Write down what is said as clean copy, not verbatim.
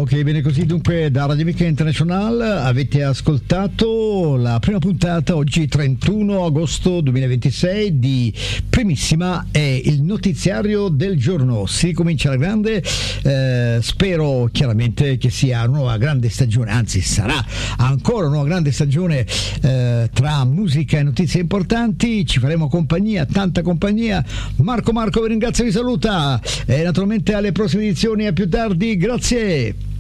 Ok, bene così. Dunque, da Radio Amica International avete ascoltato la prima puntata, oggi 31 agosto 2026, di Primissima, è il notiziario del giorno. Si comincia alla grande, spero chiaramente che sia una nuova grande stagione, anzi sarà ancora una nuova grande stagione tra musica e notizie importanti. Ci faremo compagnia, tanta compagnia. Marco vi ringrazio e vi saluta, e naturalmente alle prossime edizioni, a più tardi, grazie.